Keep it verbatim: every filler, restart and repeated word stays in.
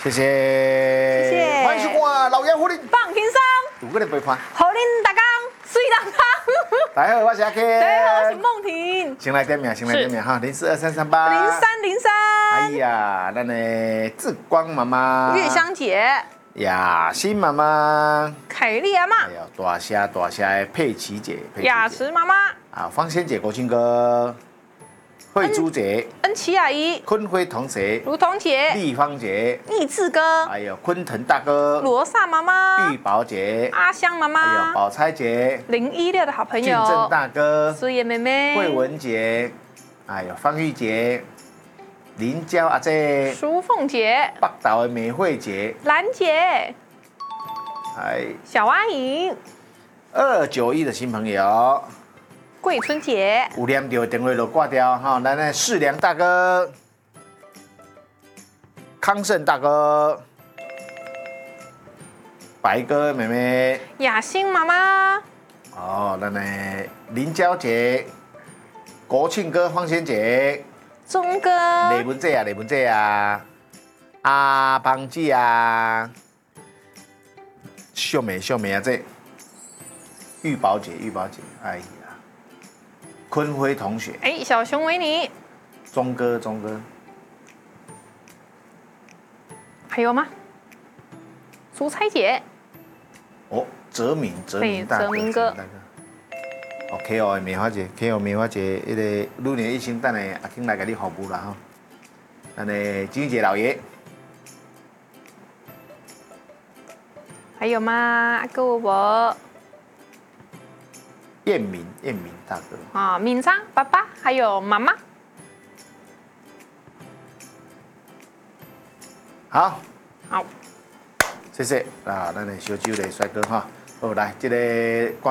谢谢， 谢谢欢迎收看《老杨虎林放轻松， 有个人陪伴。 好恁大家水当当。 大家好，我是阿 K。 大家好，我是梦婷。 先来点名，先来点名哈，零四二三三八零三零三。 哎呀，咱的志光妈妈， 月香姐， 雅欣妈妈， 凯莉阿妈还，有大虾大虾的佩奇姐，佩奇姐雅慈妈妈， 啊，芳仙姐、国庆哥，慧珠姐、 恩琪阿姨， 坤辉同学、 如彤姐， 立方姐， 逆志哥， 还有昆腾大哥、 罗萨妈妈玉，宝姐， 阿香妈还有妈， 宝钗姐、 零一六的好朋俊正友， 大哥、 苏叶妹妹， 慧文姐，还有方玉姐、林娇阿姐、 淑凤姐， 北岛的美惠姐， 兰姐， 还小阿姨， 二九一的新朋友， 桂春姐， 有念到的电话就挂掉哈。咱的世良大哥、康盛大哥、白哥妹妹， 雅欣妈妈， 哦，咱的林娇姐、国庆哥、芳仙姐。 钟哥， 雷文姐啊，雷文姐啊，阿邦姐啊，秀美秀美啊，这玉宝姐，玉宝姐，哎呀，坤辉同学， 哎，小熊维尼， 钟哥，钟哥， 还有吗？蔬菜姐， 哦，泽明，泽明大哥， 泽明哥泽大哥。哦，K O 的棉花姐，K O 棉花姐，迄个六年一星，等下阿庆来给你服务啦哈。咱的金姐老爷， 还有吗？还有我燕明，燕明大哥， 啊，敏章爸爸，还有妈妈。 好， 好， 谢谢啊，咱的小酒的帅哥哈。好，来这个。